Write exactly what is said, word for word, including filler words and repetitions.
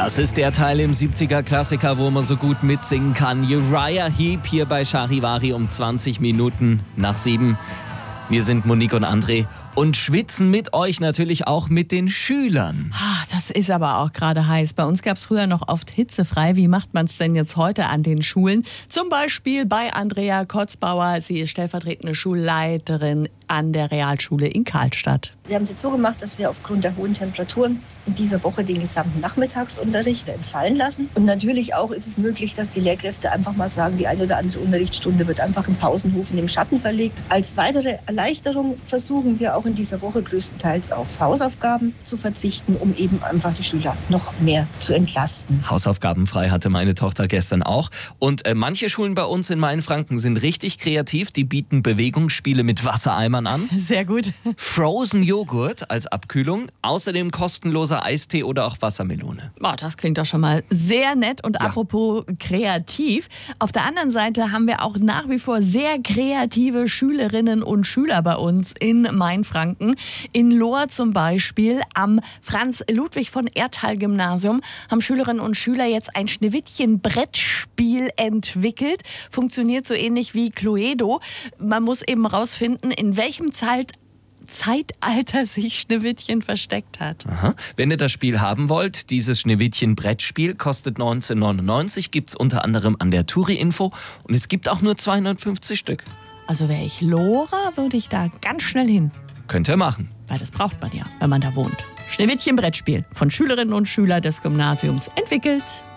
Das ist der Teil im siebziger-Klassiker, wo man so gut mitsingen kann. Uriah Heep hier bei Charivari um zwanzig Minuten nach sieben. Wir sind Monique und André und schwitzen mit euch natürlich auch mit den Schülern. Ah, das ist aber auch gerade heiß. Bei uns gab es früher noch oft hitzefrei. Wie macht man es denn jetzt heute an den Schulen? Zum Beispiel bei Andrea Kotzbauer. Sie ist stellvertretende Schulleiterin an der Realschule in Karlstadt. Wir haben es jetzt so gemacht, dass wir aufgrund der hohen Temperaturen in dieser Woche den gesamten Nachmittagsunterricht entfallen lassen. Und natürlich auch ist es möglich, dass die Lehrkräfte einfach mal sagen, die eine oder andere Unterrichtsstunde wird einfach im Pausenhof in dem Schatten verlegt. Als weitere Erleichterung versuchen wir auch in dieser Woche größtenteils auf Hausaufgaben zu verzichten, um eben einfach die Schüler noch mehr zu entlasten. Hausaufgabenfrei hatte meine Tochter gestern auch. Und äh, manche Schulen bei uns in Mainfranken sind richtig kreativ. Die bieten Bewegungsspiele mit Wassereimern an. Sehr gut. Frozen Joghurt als Abkühlung. Außerdem kostenloser Eistee oder auch Wassermelone. Boah, das klingt doch schon mal sehr nett. Und Ja. apropos kreativ, auf der anderen Seite haben wir auch nach wie vor sehr kreative Schülerinnen und Schüler bei uns in Mainfranken. In Lohr zum Beispiel am Franz-Ludwig-von-Erthal-Gymnasium haben Schülerinnen und Schüler jetzt ein Schneewittchen-Brettspiel entwickelt. Funktioniert so ähnlich wie Cluedo. Man muss eben rausfinden, in welchem Zeit Zeitalter sich Schneewittchen versteckt hat. Aha. Wenn ihr das Spiel haben wollt, dieses Schneewittchen-Brettspiel kostet neunzehnhundertneunundneunzig, gibt es unter anderem an der Touri-Info und es gibt auch nur zweihundertfünfzig Stück. Also wäre ich Lora, würde ich da ganz schnell hin. Könnt ihr machen. Weil das braucht man ja, wenn man da wohnt. Schneewittchen-Brettspiel von Schülerinnen und Schülern des Gymnasiums entwickelt.